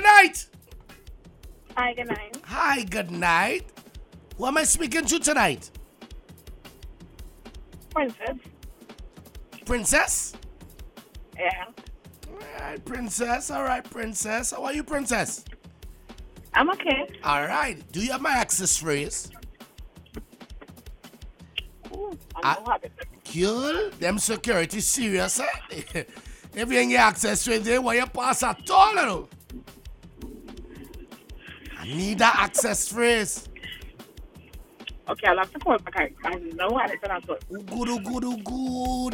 night. Hi, good night. Hi, good night. Who am I speaking to tonight? Princess. Princess? Yeah. Alright, Princess. Alright, Princess. How are you, Princess? I'm okay. Alright. Do you have my access phrase? Ooh, I don't have it. Cool. Them security serious, eh? If you ain't get access phrase, they want you pass at all, you know? I need that access phrase. Okay, I'll have to call back. I know what it's not good. Good.